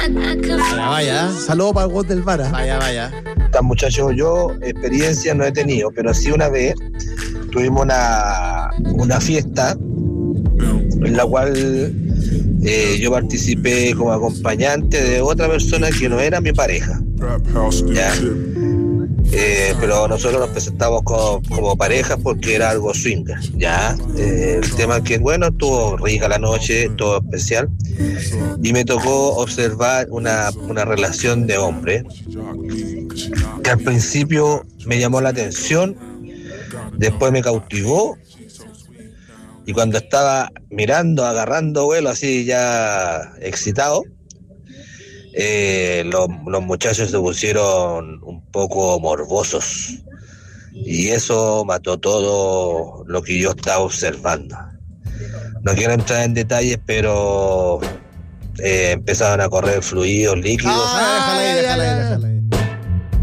Vaya. Saludos para el gol del Vara. Vaya. Muchachos, yo experiencia no he tenido, pero sí una vez tuvimos una fiesta en la cual yo participé como acompañante de otra persona que no era mi pareja, ¿ya? Pero nosotros nos presentamos como pareja porque era algo swinger, ¿ya? El tema es que, bueno, estuvo rica la noche, todo especial, y me tocó observar una relación de hombre que al principio me llamó la atención, después me cautivó, y cuando estaba mirando, agarrando vuelo así ya excitado, los muchachos se pusieron un poco morbosos y eso mató todo lo que yo estaba observando. No quiero entrar en detalles, pero empezaron a correr fluidos líquidos. Déjala